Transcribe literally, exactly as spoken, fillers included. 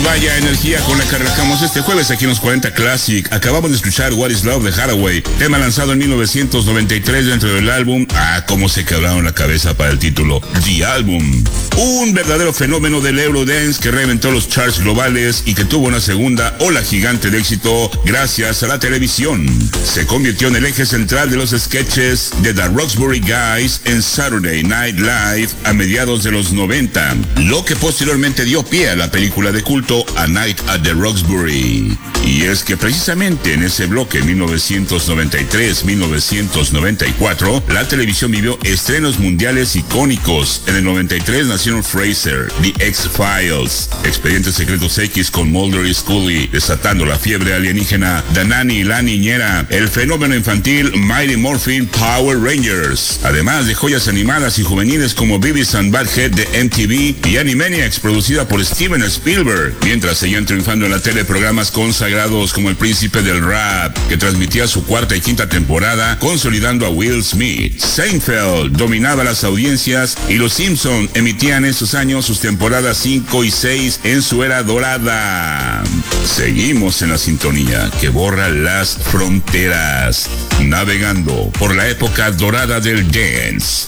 vaya energía con la que arrancamos este jueves aquí en los cuarenta Classic. Acabamos de escuchar What is Love de Hathaway, tema lanzado en mil novecientos noventa y tres dentro del álbum. Ah, cómo se quebraron la cabeza para el título, The Album. Un verdadero fenómeno del Eurodance que reventó los charts globales y que tuvo una segunda ola gigante de éxito gracias a la televisión. Se convirtió en el eje central de los sketches de The Roxbury Guys en Saturday Night Live a mediados de los noventa, lo que posteriormente dio pie a la película de culto A Night at the Roxbury. Y es que precisamente en ese bloque mil novecientos noventa y tres a mil novecientos noventa y cuatro, la televisión vivió estrenos mundiales icónicos. En el noventa y tres nacieron Frasier, The X-Files, Expedientes Secretos X con Mulder y Scully, desatando la fiebre alienígena, The Nanny y la niñera, el fenómeno infantil Mighty Morphin Power Rangers, además de joyas animadas y juveniles como Beavis and Butthead de M T V y Animaniacs, producida por Steven Spielberg, mientras seguían triunfando en la tele programas consagrados como El Príncipe del Rap, que transmitía su cuarta y quinta temporada, consolidando a Will Smith. Seinfeld dominaba las audiencias y Los Simpson emitían en esos años sus temporadas cinco y seis en su era dorada. Seguimos en la sintonía que borra las fronteras, navegando por la época dorada del dance.